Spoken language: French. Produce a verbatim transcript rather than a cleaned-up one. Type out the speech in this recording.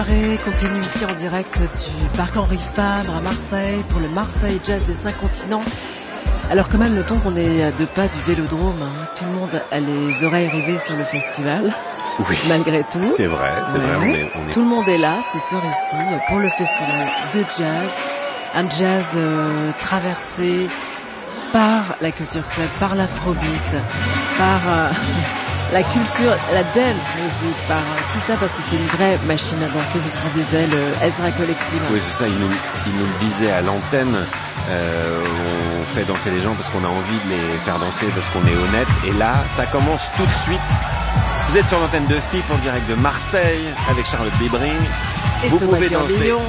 Continue ici en direct du parc Henri Fabre à Marseille pour le Marseille Jazz des cinq continents. Alors quand même, notons qu'on est à deux pas du Vélodrome, hein. Tout le monde a les oreilles rivées sur le festival. Oui, malgré tout. C'est vrai, c'est ouais. vrai. On est, on est... Tout le monde est là ce soir ici pour le festival de jazz. Un jazz euh, traversé par la culture club, par l'afrobeat, par euh, la culture, la dance music, par euh, tout ça parce que c'est une vraie machine à danser. Ce sera des ailes euh, Ezra Collective. Oui, c'est ça. Il nous, il nous le disait à l'antenne. Euh, on fait danser les gens parce qu'on a envie de les faire danser parce qu'on est honnête. Et là, ça commence tout de suite. Vous êtes sur l'antenne de F I P en direct de Marseille avec Charlotte Bébring. Et vous Thomas pouvez danser.